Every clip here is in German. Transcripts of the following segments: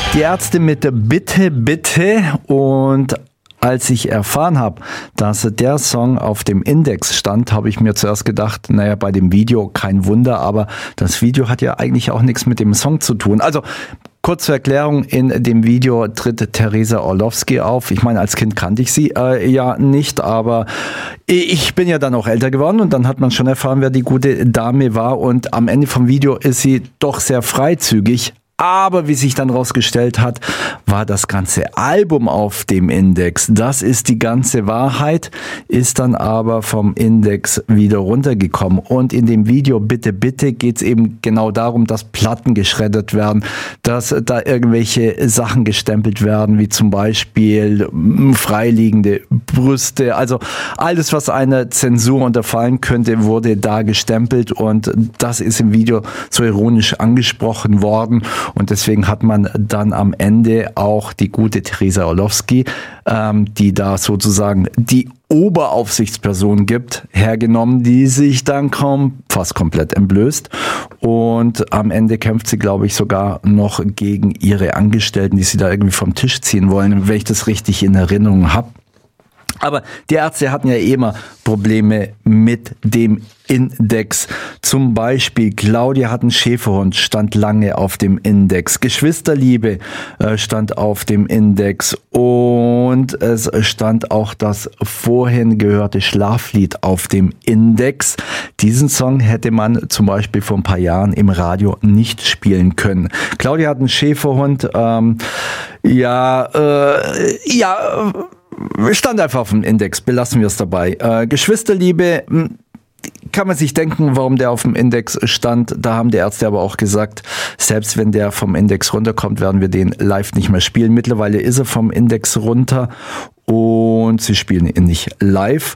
Die Ärzte mit der Bitte, Bitte. Und als ich erfahren habe, dass der Song auf dem Index stand, habe ich mir zuerst gedacht, naja, bei dem Video kein Wunder, aber das Video hat ja eigentlich auch nichts mit dem Song zu tun. Also, kurz zur Erklärung, in dem Video tritt Teresa Orlowski auf. Ich meine, als Kind kannte ich sie ja nicht, aber ich bin ja dann auch älter geworden und dann hat man schon erfahren, wer die gute Dame war, und am Ende vom Video ist sie doch sehr freizügig. Aber wie sich dann rausgestellt hat, war das ganze Album auf dem Index. Das ist die ganze Wahrheit, ist dann aber vom Index wieder runtergekommen. Und in dem Video Bitte, Bitte geht's eben genau darum, dass Platten geschreddert werden, dass da irgendwelche Sachen gestempelt werden, wie zum Beispiel freiliegende Brüste. Also alles, was einer Zensur unterfallen könnte, wurde da gestempelt, und das ist im Video so ironisch angesprochen worden. Und deswegen hat man dann am Ende auch die gute Teresa Orlowski, die da sozusagen die Oberaufsichtsperson gibt, hergenommen, die sich dann fast komplett entblößt. Und am Ende kämpft sie, glaube ich, sogar noch gegen ihre Angestellten, die sie da irgendwie vom Tisch ziehen wollen, wenn ich das richtig in Erinnerung habe. Aber die Ärzte hatten ja immer Probleme mit dem Index. Zum Beispiel Claudia hat einen Schäferhund, stand lange auf dem Index. Geschwisterliebe stand auf dem Index. Und es stand auch das vorhin gehörte Schlaflied auf dem Index. Diesen Song hätte man zum Beispiel vor ein paar Jahren im Radio nicht spielen können. Claudia hat einen Schäferhund. Stand einfach auf dem Index, belassen wir es dabei. Geschwisterliebe, kann man sich denken, warum der auf dem Index stand. Da haben die Ärzte aber auch gesagt, selbst wenn der vom Index runterkommt, werden wir den live nicht mehr spielen. Mittlerweile ist er vom Index runter und sie spielen ihn nicht live.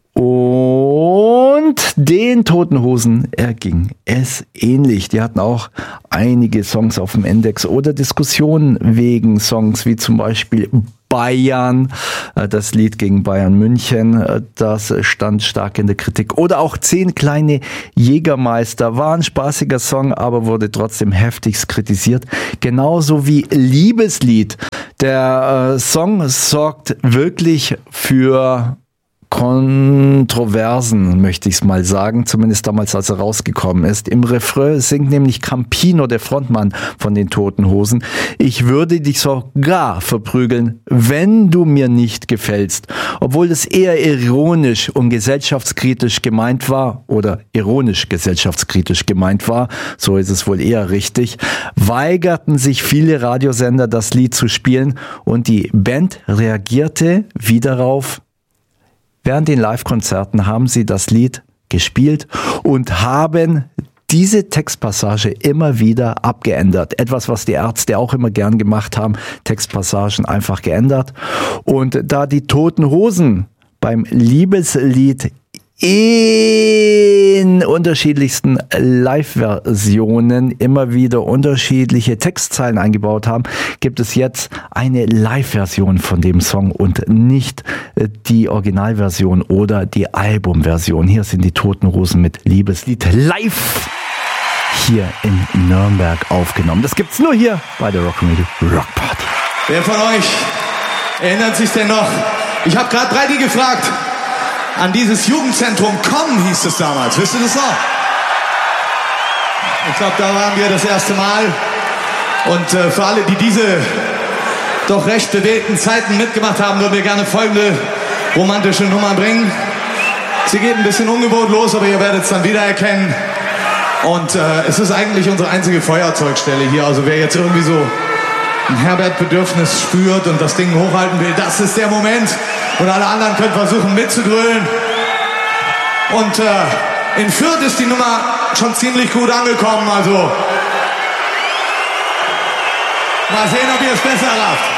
Und den Toten Hosen erging es ähnlich. Die hatten auch einige Songs auf dem Index oder Diskussionen wegen Songs, wie zum Beispiel Bayern, das Lied gegen Bayern München, das stand stark in der Kritik. Oder auch 10 kleine Jägermeister, war ein spaßiger Song, aber wurde trotzdem heftigst kritisiert. Genauso wie Liebeslied. Der Song sorgt wirklich für Kontroversen, möchte ich es mal sagen, zumindest damals, als er rausgekommen ist. Im Refrain singt nämlich Campino, der Frontmann von den Toten Hosen: Ich würde dich sogar verprügeln, wenn du mir nicht gefällst. Obwohl es eher ironisch und gesellschaftskritisch gemeint war, oder ironisch gesellschaftskritisch gemeint war, so ist es wohl eher richtig, weigerten sich viele Radiosender, das Lied zu spielen, und die Band reagierte wie darauf. Während den Live-Konzerten haben sie das Lied gespielt und haben diese Textpassage immer wieder abgeändert. Etwas, was die Ärzte auch immer gern gemacht haben, Textpassagen einfach geändert. Und da die Toten Hosen beim Liebeslied in unterschiedlichsten Live-Versionen immer wieder unterschiedliche Textzeilen eingebaut haben, gibt es jetzt eine Live-Version von dem Song und nicht die Originalversion oder die Albumversion. Hier sind die Toten Hosen mit Liebeslied live hier in Nürnberg aufgenommen. Das gibt's nur hier bei der Rock'n'Radio Rock Party. Wer von euch erinnert sich denn noch? Ich habe gerade Breiti gefragt. An dieses Jugendzentrum kommen hieß es damals. Wisst ihr das noch? Ich glaube, da waren wir das erste Mal. Und für alle, die diese doch recht bewegten Zeiten mitgemacht haben, würden wir gerne folgende romantische Nummer bringen. Sie geht ein bisschen ungewohnt los, aber ihr werdet es dann wiedererkennen. Und es ist eigentlich unsere einzige Feuerzeugstelle hier. Also wer jetzt irgendwie so ein Herbert-Bedürfnis spürt und das Ding hochhalten will, das ist der Moment. Und alle anderen können versuchen mitzugrölen. Und in Fürth ist die Nummer schon ziemlich gut angekommen. Also mal sehen, ob ihr es besser habt.